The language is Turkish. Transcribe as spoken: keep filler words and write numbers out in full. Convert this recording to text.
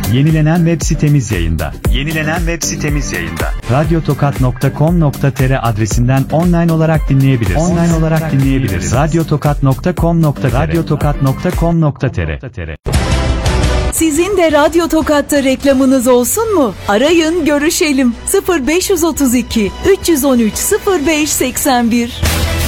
Yenilenen web sitemiz yayında. Yenilenen web sitemiz yayında. radyotokat nokta com nokta tr adresinden online olarak dinleyebilirsiniz. Online olarak dinleyebiliriz. radyotokat nokta com nokta tr radyotokat nokta com nokta tr. Sizin de Radyo Tokat'ta reklamınız olsun mu? Arayın, görüşelim. sıfır beş otuz iki üç yüz on üç sıfır beş seksen bir